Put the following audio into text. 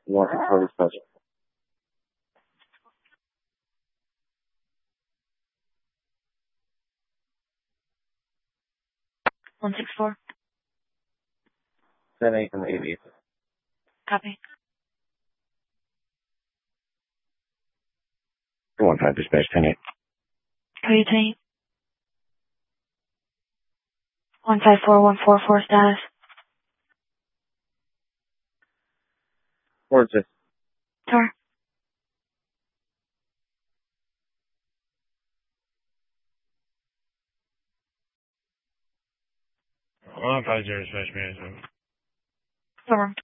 One for dispatch. 164. 10-8 from 80. Copy. 215 dispatch 10-8. Cody 10. 154144 status. 4-6. Tour. One 50 dispatch management. Storm.